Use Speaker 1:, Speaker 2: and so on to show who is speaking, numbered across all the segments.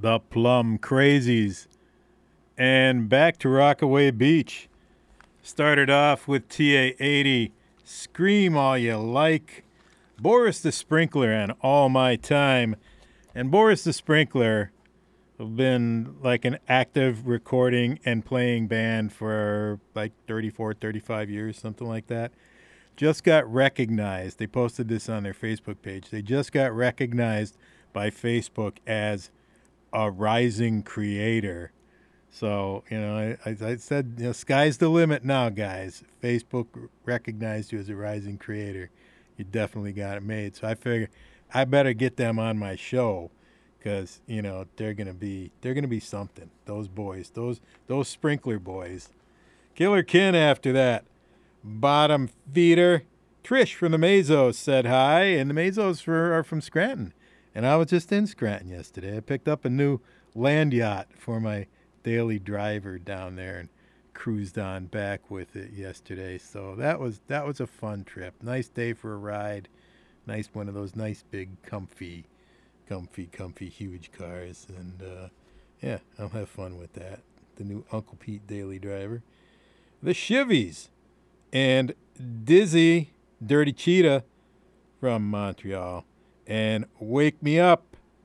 Speaker 1: the Plum Crazies. And back to Rockaway Beach. Started off with TA80, Scream All You Like, Boris the Sprinkler, and All My Time. And Boris the Sprinkler have been like an active recording and playing band for like 34, 35 years, something like that. Just got recognized. They posted this on their Facebook page. They just got recognized by Facebook as a rising creator. So, I said, sky's the limit now, guys. Facebook recognized you as a rising creator. You definitely got it made. So I figure I better get them on my show because, they're gonna be something. Those boys, those Sprinkler boys. Killer Kin after that. Bottom feeder. Trish from the Mazos said hi, and the Mazos are from Scranton. And I was just in Scranton yesterday. I picked up a new land yacht for my daily driver down there and cruised on back with it yesterday. So that was a fun trip. Nice day for a ride. Nice one of those nice big comfy huge cars. And yeah, I'll have fun with that. The new Uncle Pete daily driver. The Chivies and Dizzy Dirty Cheetah from Montreal. And Wake Me Up.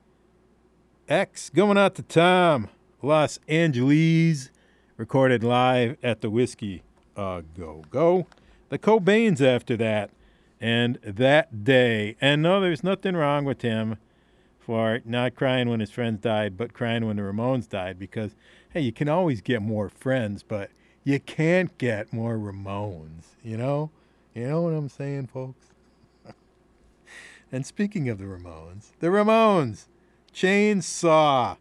Speaker 1: X going out to Tom. Los Angeles, recorded live at the Whiskey Go. The Cobains after that, and That Day. And no, there's nothing wrong with him for not crying when his friends died, but crying when the Ramones died, because, hey, you can always get more friends, but you can't get more Ramones, You know what I'm saying, folks? And speaking of the Ramones, Chainsaw.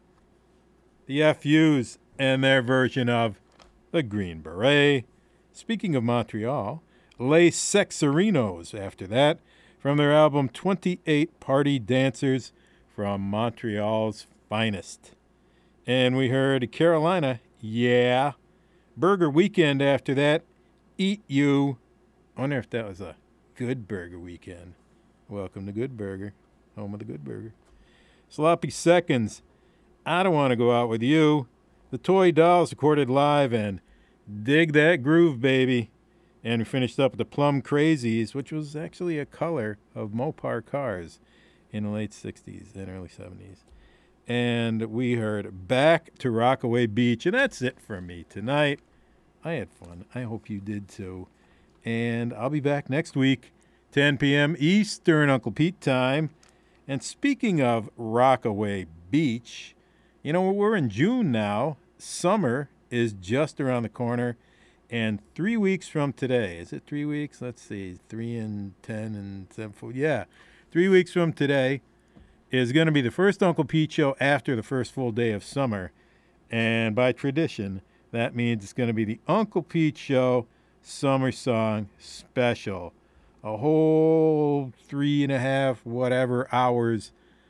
Speaker 1: The FUs and their version of the Green Beret. Speaking of Montreal, Les Sexerinos after that, from their album 28 Party Dancers from Montreal's finest. And we heard Carolina, Yeah. Burger Weekend after that, Eat You. I wonder if that was a Good Burger Weekend. Welcome to Good Burger, home of the Good Burger. Sloppy Seconds, I Don't Want to Go Out With You. The Toy Dolls recorded live and Dig That Groove, Baby. And we finished up with the Plum Crazies, which was actually a color of Mopar cars in the late 60s and early 70s. And we heard Back to Rockaway Beach. And that's it for me tonight. I had fun. I hope you did too. And I'll be back next week, 10 p.m. Eastern Uncle Pete time. And speaking of Rockaway Beach, we're in June now. Summer is just around the corner. And 3 weeks from today, is it 3 weeks? Let's see, 3 and 10 and 7, 4. Yeah, 3 weeks from today is going to be the first Uncle Pete show after the first full day of summer. And by tradition, that means it's going to be the Uncle Pete Show Summer Song Special. A whole 3.5 whatever hours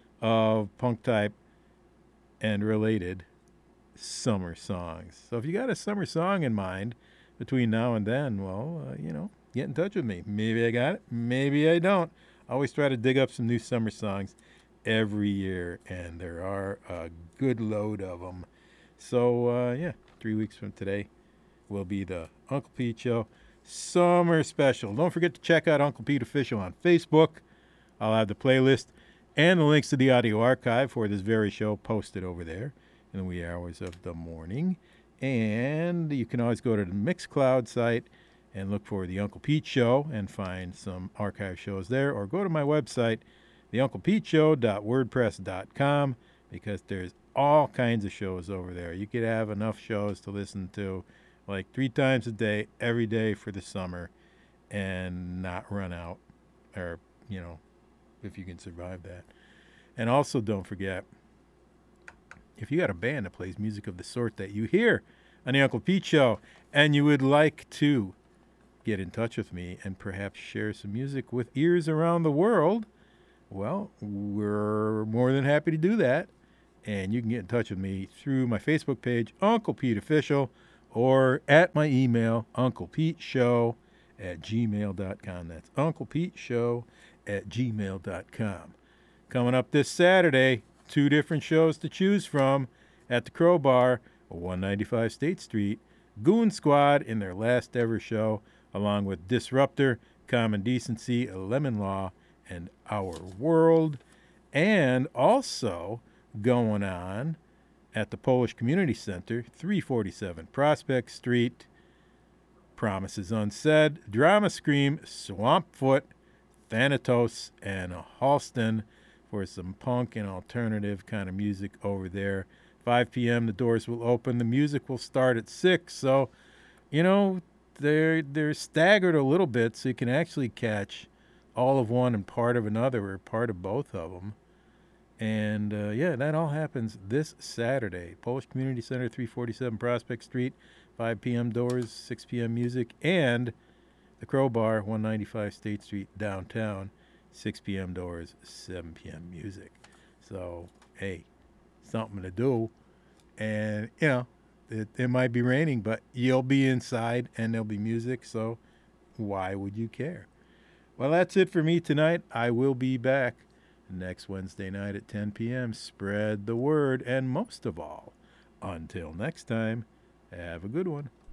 Speaker 1: of punk type and related summer songs. So if you got a summer song in mind between now and then, well, get in touch with me. Maybe I got it, maybe I don't. I always try to dig up some new summer songs every year, and there are a good load of them. So, 3 weeks from today will be the Uncle Pete Show Summer Special. Don't forget to check out Uncle Pete Official on Facebook. I'll have the playlist and the links to the audio archive for this very show posted over there in the wee hours of the morning. And you can always go to the Mixcloud site and look for the Uncle Pete Show and find some archive shows there, or go to my website, theunclepeteshow.wordpress.com, because there's all kinds of shows over there. You could have enough shows to listen to like 3 times a day, every day for the summer, and not run out, or, if you can survive that. And also, don't forget, if you got a band that plays music of the sort that you hear on the Uncle Pete Show, and you would like to get in touch with me and perhaps share some music with ears around the world, well, we're more than happy to do that. And you can get in touch with me through my Facebook page, Uncle Pete Official, or at my email, unclepeteshow@gmail.com. That's unclepeteshow@gmail.com. Coming up this Saturday, 2 different shows to choose from at the Crowbar, 195 State Street. Goon Squad in their last ever show, along with Disruptor, Common Decency, Lemon Law, and Our World. And also going on at the Polish Community Center, 347 Prospect Street. Promises Unsaid, Drama Scream, Swampfoot, Thanatos, and Halston for some punk and alternative kind of music over there. 5 p.m. the doors will open. The music will start at 6. So, they're staggered a little bit, so you can actually catch all of one and part of another, or part of both of them. And, that all happens this Saturday. Polish Community Center, 347 Prospect Street, 5 p.m. doors, 6 p.m. music, and the Crowbar, 195 State Street, downtown, 6 p.m. doors, 7 p.m. music. So, hey, something to do. And, it might be raining, but you'll be inside and there'll be music, so why would you care? Well, that's it for me tonight. I will be back next Wednesday night at 10 p.m. Spread the word, and most of all, until next time, have a good one.